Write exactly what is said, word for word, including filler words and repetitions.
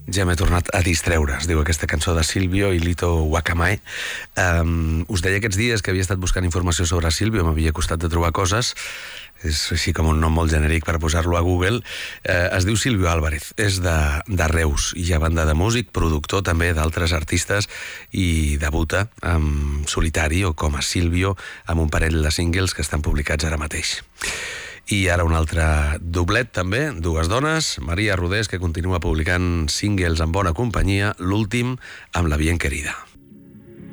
Ja m'he tornat a distreure, es diu aquesta cançó de Silvio i Lito Wakamae. Um, us deia aquests dies que havia estat buscant informació sobre Silvio, m'havia costat de trobar coses, és així com un nom molt genèric per posar-lo a Google. Eh, es diu Silvio Álvarez, és de, de Reus, i a banda de músic, productor també d'altres artistes, i debuta en solitari o com a Silvio amb un parell de singles que estan publicats ara mateix. I ara un altre doblet també, dues dones, Maria Rodés, que continua publicant singles en bona companyia, l'últim amb La Bien Querida.